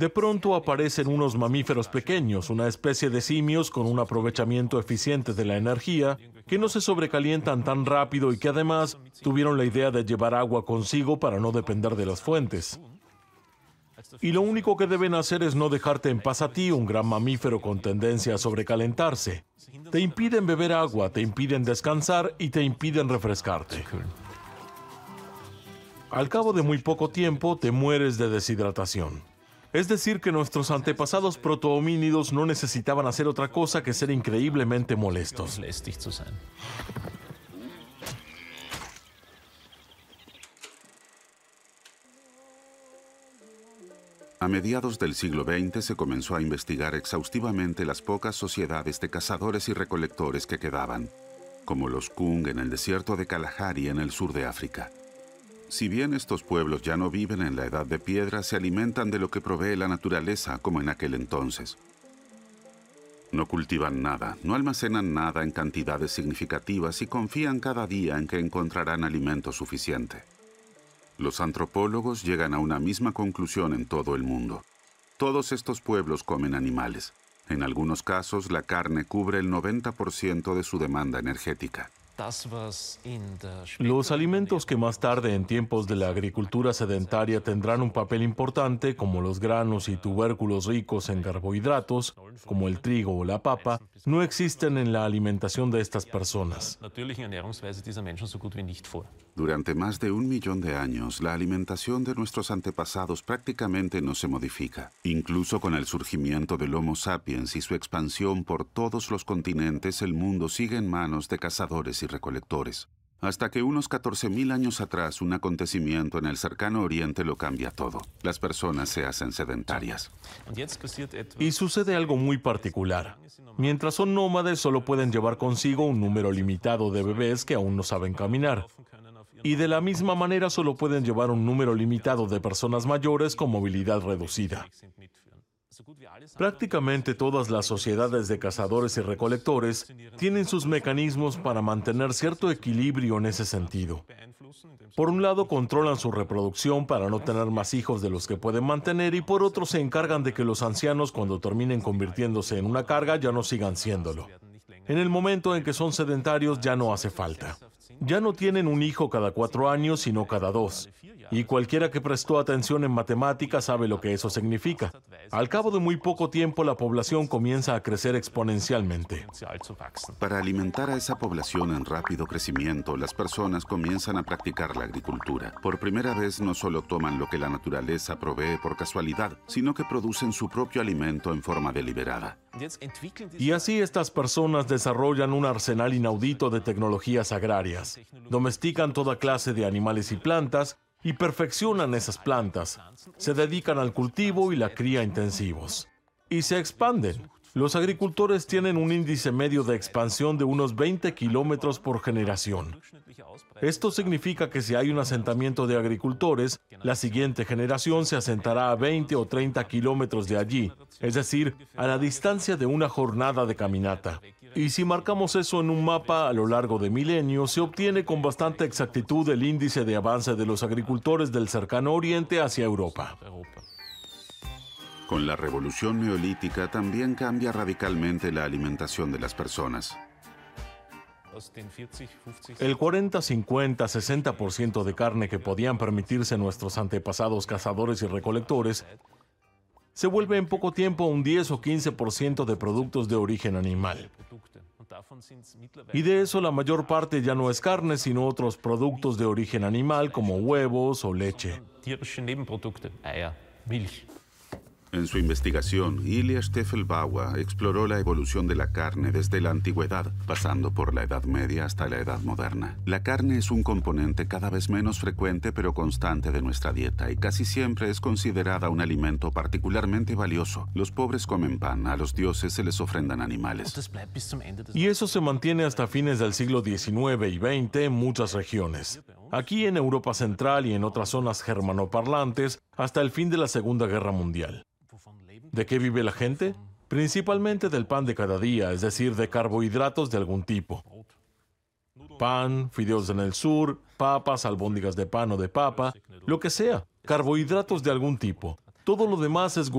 De pronto aparecen unos mamíferos pequeños, una especie de simios con un aprovechamiento eficiente de la energía, que no se sobrecalientan tan rápido y que además tuvieron la idea de llevar agua consigo para no depender de las fuentes. Y lo único que deben hacer es no dejarte en paz a ti, un gran mamífero con tendencia a sobrecalentarse. Te impiden beber agua, te impiden descansar y te impiden refrescarte. Al cabo de muy poco tiempo, te mueres de deshidratación. Es decir, que nuestros antepasados protohomínidos no necesitaban hacer otra cosa que ser increíblemente molestos. A mediados del siglo XX se comenzó a investigar exhaustivamente las pocas sociedades de cazadores y recolectores que quedaban, como los Kung en el desierto de Kalahari en el sur de África. Si bien estos pueblos ya no viven en la edad de piedra, se alimentan de lo que provee la naturaleza, como en aquel entonces. No cultivan nada, no almacenan nada en cantidades significativas y confían cada día en que encontrarán alimento suficiente. Los antropólogos llegan a una misma conclusión en todo el mundo. Todos estos pueblos comen animales. En algunos casos, la carne cubre el 90% de su demanda energética. Los alimentos que más tarde en tiempos de la agricultura sedentaria tendrán un papel importante, como los granos y tubérculos ricos en carbohidratos, como el trigo o la papa, no existen en la alimentación de estas personas. Durante más de 1 millón de años, la alimentación de nuestros antepasados prácticamente no se modifica. Incluso con el surgimiento del Homo sapiens y su expansión por todos los continentes, el mundo sigue en manos de cazadores y recolectores. Hasta que unos 14.000 años atrás, un acontecimiento en el cercano oriente lo cambia todo. Las personas se hacen sedentarias. Y sucede algo muy particular. Mientras son nómades, solo pueden llevar consigo un número limitado de bebés que aún no saben caminar. Y de la misma manera solo pueden llevar un número limitado de personas mayores con movilidad reducida. Prácticamente todas las sociedades de cazadores y recolectores tienen sus mecanismos para mantener cierto equilibrio en ese sentido. Por un lado, controlan su reproducción para no tener más hijos de los que pueden mantener y por otro se encargan de que los ancianos, cuando terminen convirtiéndose en una carga, ya no sigan siéndolo. En el momento en que son sedentarios ya no hace falta. Ya no tienen un hijo cada 4 años, sino cada 2. Y cualquiera que prestó atención en matemáticas sabe lo que eso significa. Al cabo de muy poco tiempo, la población comienza a crecer exponencialmente. Para alimentar a esa población en rápido crecimiento, las personas comienzan a practicar la agricultura. Por primera vez no solo toman lo que la naturaleza provee por casualidad, sino que producen su propio alimento en forma deliberada. Y así estas personas desarrollan un arsenal inaudito de tecnologías agrarias. Domestican toda clase de animales y plantas y perfeccionan esas plantas. Se dedican al cultivo y la cría intensivos. Y se expanden. Los agricultores tienen un índice medio de expansión de unos 20 kilómetros por generación. Esto significa que si hay un asentamiento de agricultores, la siguiente generación se asentará a 20 o 30 kilómetros de allí, es decir, a la distancia de una jornada de caminata. Y si marcamos eso en un mapa a lo largo de milenios, se obtiene con bastante exactitud el índice de avance de los agricultores del cercano oriente hacia Europa. Con la revolución neolítica también cambia radicalmente la alimentación de las personas. El 40, 50, 60% de carne que podían permitirse nuestros antepasados cazadores y recolectores se vuelve en poco tiempo un 10 o 15% de productos de origen animal. Y de eso la mayor parte ya no es carne, sino otros productos de origen animal como huevos o leche. En su investigación, Ilya Steffel-Bauer exploró la evolución de la carne desde la antigüedad, pasando por la Edad Media hasta la Edad Moderna. La carne es un componente cada vez menos frecuente pero constante de nuestra dieta y casi siempre es considerada un alimento particularmente valioso. Los pobres comen pan, a los dioses se les ofrendan animales. Y eso se mantiene hasta fines del siglo XIX y XX en muchas regiones. Aquí en Europa Central y en otras zonas germanoparlantes hasta el fin de la Segunda Guerra Mundial. ¿De qué vive la gente? Principalmente del pan de cada día, es decir, de carbohidratos de algún tipo. Pan, fideos en el sur, papas, albóndigas de pan o de papa, lo que sea, carbohidratos de algún tipo. Todo lo demás es